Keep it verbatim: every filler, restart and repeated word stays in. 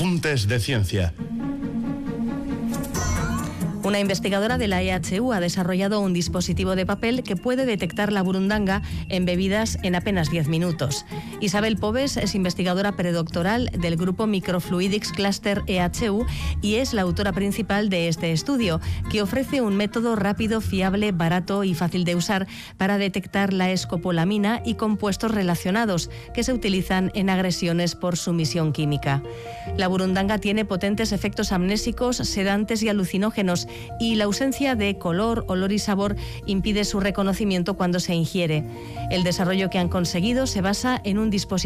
Apuntes de ciencia. Una investigadora de la E H U ha desarrollado un dispositivo de papel que puede detectar la burundanga en bebidas en apenas diez minutos. Isabel Pobes es investigadora predoctoral del grupo Microfluidics Cluster E H U y es la autora principal de este estudio, que ofrece un método rápido, fiable, barato y fácil de usar para detectar la escopolamina y compuestos relacionados que se utilizan en agresiones por sumisión química. La burundanga tiene potentes efectos amnésicos, sedantes y alucinógenos, y la ausencia de color, olor y sabor impide su reconocimiento cuando se ingiere. El desarrollo que han conseguido se basa en un dispositivo